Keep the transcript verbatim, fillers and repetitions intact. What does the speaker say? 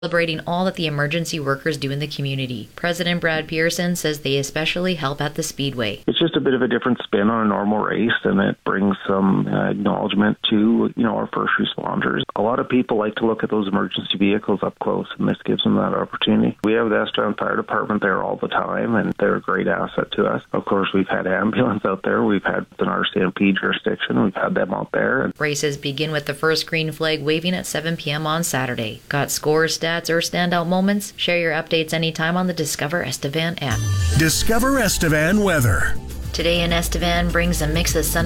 celebrating all that the emergency workers do in the community. President Brad Pearson says they especially help at the Speedway. It's just a bit of a different spin on a normal race, and it brings some uh, acknowledgement to, you know, our first responders. A lot of people like to look at those emergency vehicles up close, and this gives them that opportunity. We have the Estevan Fire Department there all the time, and they're a great asset to us. Of course, we've had ambulance out there. We've had in our C M P jurisdiction. We've had them out there. Races begin with the first green flag waving at seven p.m. on Saturday. Got scores, stats, or standout moments? Share your updates anytime on the Discover Estevan app. Discover Estevan weather. Today in Estevan brings a mix of sun